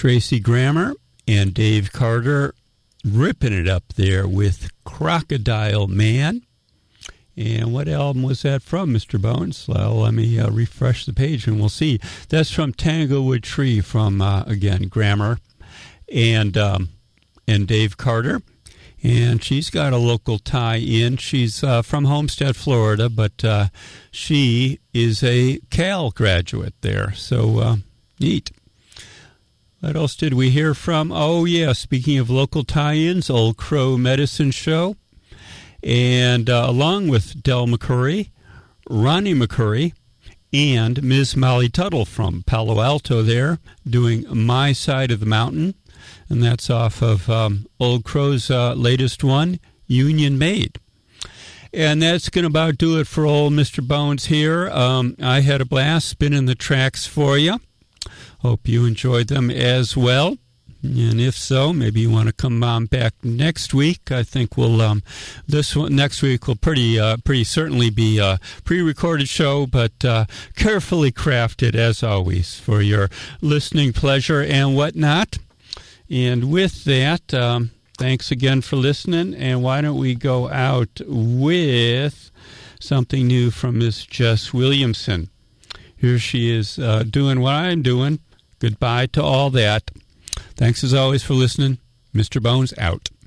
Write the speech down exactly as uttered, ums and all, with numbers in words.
Tracy Grammer and Dave Carter ripping it up there with Crocodile Man. And what album was that from, Mister Bones? Well, let me uh, refresh the page and we'll see. That's from Tanglewood Tree from, uh, again, Grammer and um, and Dave Carter. And she's got a local tie-in. She's uh, from Homestead, Florida, but uh, she is a Cal graduate there. So, uh, neat. What else did we hear from? Oh, yeah, speaking of local tie-ins, Old Crow Medicine Show. And uh, along with Del McCurry, Ronnie McCurry, and Miz Molly Tuttle from Palo Alto there doing My Side of the Mountain. And that's off of um, Old Crow's uh, latest one, Union Made. And that's going to about do it for old Mister Bones here. Um, I had a blast spinning the tracks for you. Hope you enjoyed them as well. And if so, maybe you want to come on back next week. I think we'll um, this one next week will pretty uh, pretty certainly be a pre-recorded show, but uh, carefully crafted as always for your listening pleasure and whatnot. And with that, um, thanks again for listening. And why don't we go out with something new from Miss Jess Williamson. Here she is uh, doing what I'm doing. Goodbye to all that. Thanks as always for listening. Mister Bones out.